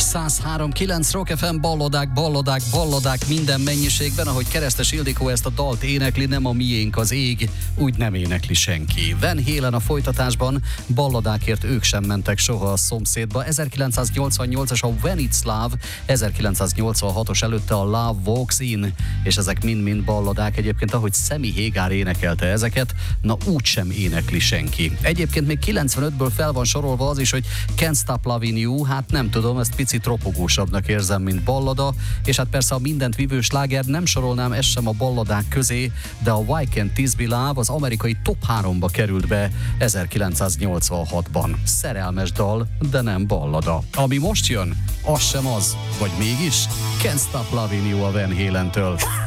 103.9 Rock FM, ballodák minden mennyiségben, ahogy Keresztes Ildikó ezt a dalt énekli, nem a miénk az ég, úgy nem énekli senki. Van Halen a folytatásban, balladákért ők sem mentek soha a szomszédba. 1988-as a When It's Love, 1986-os előtte a Love Walks In, és ezek mind-mind balladák. Egyébként ahogy Sammy Hagar énekelte ezeket, na úgy sem énekli senki. Egyébként még 95-ből fel van sorolva az is, hogy Can't Stop Loving You, hát nem tudom, ezt picit ropogósabbnak érzem, mint ballada, és hát persze a mindent vívő sláger, nem sorolnám ezt sem a balladák közé, de a Why Can't This Be Love az amerikai top 3-ba került be 1986-ban. Szerelmes dal, de nem ballada. Ami most jön, az sem az, vagy mégis? Can't Stop Loving You a Van Halentől.